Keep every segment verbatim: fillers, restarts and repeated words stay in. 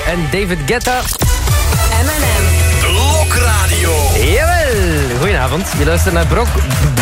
en David Guetta. M en M. Blokradio. Jawel. Goedenavond. Je luistert naar Brok...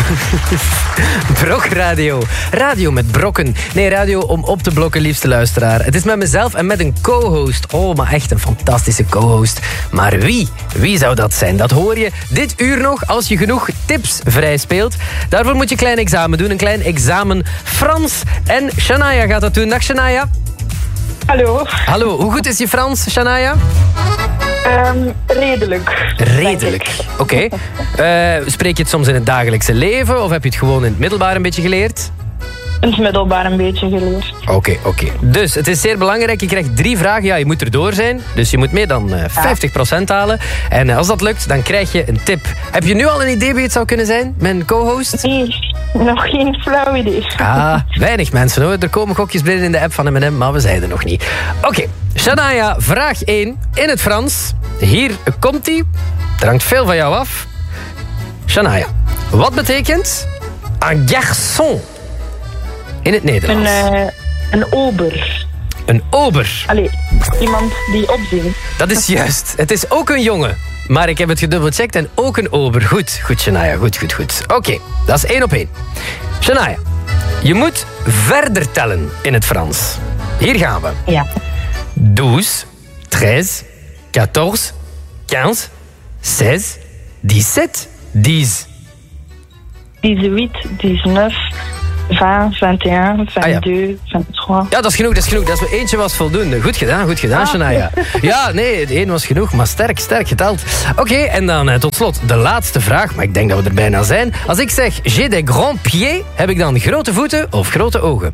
Brokradio. Radio met brokken. Nee, radio om op te blokken, liefste luisteraar. Het is met mezelf en met een co-host. Oh, maar echt een fantastische co-host. Maar wie? Wie zou dat zijn? Dat hoor je dit uur nog als je genoeg tips vrij speelt. Daarvoor moet je een klein examen doen. Een klein examen Frans. En Shania gaat dat doen. Dag, Shania. Hallo. Hallo, hoe goed is je Frans, Shania? Um, redelijk. Redelijk, oké. Okay. Uh, spreek je het soms in het dagelijkse leven of heb je het gewoon in het middelbaar een beetje geleerd? In het middelbaar een beetje geleerd. Oké, okay, oké. Okay. Dus het is zeer belangrijk. Je krijgt drie vragen. Ja, je moet erdoor zijn. Dus je moet meer dan uh, vijftig procent halen. En uh, als dat lukt, dan krijg je een tip. Heb je nu al een idee wie het zou kunnen zijn? Mijn co-host? Nee, nog geen flauw idee. Ah, weinig mensen hoor. Er komen gokjes binnen in de app van M en M, maar we zijn er nog niet. Oké, okay. Shania, vraag één in het Frans. Hier komt-ie. Er hangt veel van jou af. Shania, wat betekent un garçon in het Nederlands? Een, uh, een ober. Een ober. Allee, iemand die opzingt. Dat is juist. Het is ook een jongen. Maar ik heb het gedubbelcheckt en ook een ober. Goed, goed Shania, goed, goed, goed. Oké, okay, dat is één op één. Shania, je moet verder tellen in het Frans. Hier gaan we. Ja. douze, treize, quatorze, quinze, zestien, dix-sept, dix. dix-huit, dix-neuf, vingt, vingt et un, vingt-deux, vingt-trois. Ja, dat is genoeg, dat is genoeg. Dat is eentje was voldoende. Goed gedaan, goed gedaan, ah. Shania. Ja, nee, één was genoeg, maar sterk, sterk geteld. Oké, okay, en dan uh, tot slot de laatste vraag, maar ik denk dat we er bijna zijn. Als ik zeg, j'ai des grands pieds, heb ik dan grote voeten of grote ogen?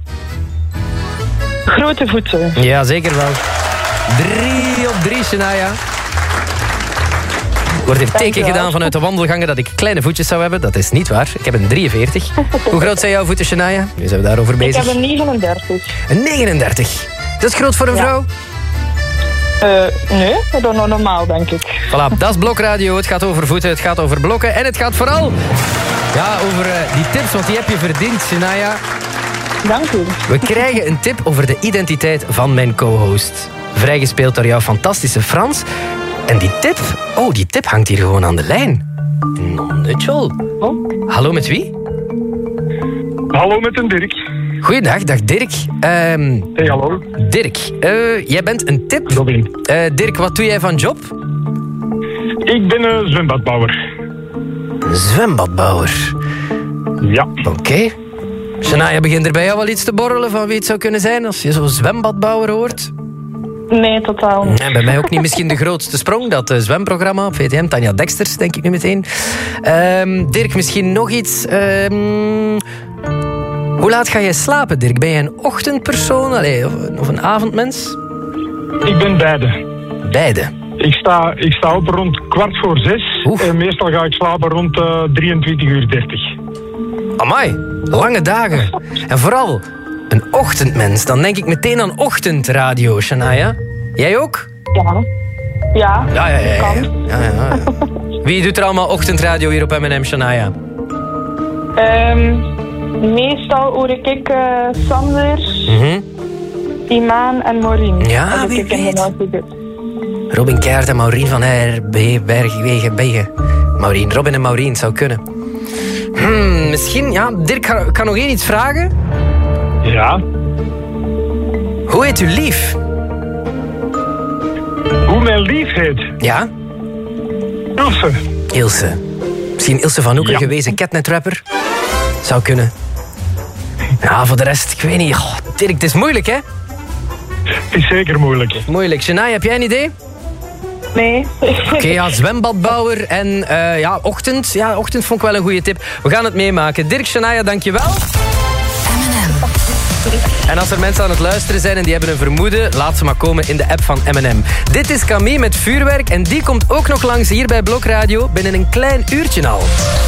Grote voeten. Ja, zeker wel. Drie op drie, Shania. Er wordt hier teken gedaan vanuit de wandelgangen dat ik kleine voetjes zou hebben. Dat is niet waar. Ik heb een drieënveertig. Hoe groot zijn jouw voeten, Shania? Nu zijn we daarover bezig. Ik heb een negenendertig. Een negenendertig. Dat is groot voor een ja. vrouw? Uh, nee, dat is normaal, denk ik. Voilà, dat is Blokradio. Het gaat over voeten, het gaat over blokken. En het gaat vooral ja, over uh, die tips, want die heb je verdiend, Shania. Dank u. We krijgen een tip over de identiteit van mijn co-host. Vrijgespeeld door jouw fantastische Frans. En die tip, oh, die tip hangt hier gewoon aan de lijn. Non-nutjol. Oh. Hallo, met wie? Hallo, met een Dirk. Goeiedag, dag Dirk. Um, hey, hallo. Dirk, uh, jij bent een tip. Robin. Uh, Dirk, wat doe jij van job? Ik ben een zwembadbouwer. Een zwembadbouwer? Ja. Oké. Okay. Shania, begint er bij jou wel iets te borrelen van wie het zou kunnen zijn als je zo'n zwembadbouwer hoort? Nee, totaal niet. En bij mij ook niet misschien de grootste sprong, dat uh, zwemprogramma op V T M, Tanja Deksters, denk ik nu meteen. Um, Dirk, misschien nog iets. Um, hoe laat ga jij slapen, Dirk? Ben jij een ochtendpersoon Allee, of, of een avondmens? Ik ben beide. Beide? Ik sta, ik sta op rond kwart voor zes. Oef. En meestal ga ik slapen rond uh, drieëntwintig uur dertig. Amai, lange dagen. En vooral een ochtendmens. Dan denk ik meteen aan ochtendradio, Shania. Jij ook? Ja. Ja, ja, ja, ja, ja. kan. Ja, ja, ja. Wie doet er allemaal ochtendradio hier op M en M, Shania? Um, meestal hoor ik uh, Sander, mm-hmm. Imaan en Maureen. Ja, wie weet. Robin Keijert en Maureen van R B Bergwegen Begen. Maureen, Robin en Maureen, zou kunnen. Hmm, misschien, ja, Dirk, ik kan nog één iets vragen. Ja. Hoe heet uw lief? Hoe mijn lief heet? Ja? Ilse. Ilse. Misschien Ilse van Oeken, ja. Gewezen catnetrapper. Zou kunnen. Ja, voor de rest, ik weet niet. Oh, Dirk, het is moeilijk, hè? Het is zeker moeilijk. Moeilijk. Shania, heb jij een idee? Nee. Oké, okay, ja, zwembadbouwer en uh, ja, ochtend. Ja, ochtend vond ik wel een goede tip. We gaan het meemaken. Dirk, Shania, dankjewel. En als er mensen aan het luisteren zijn en die hebben een vermoeden, laat ze maar komen in de app van M en M. Dit is Camille met vuurwerk en die komt ook nog langs hier bij Blokradio binnen een klein uurtje al.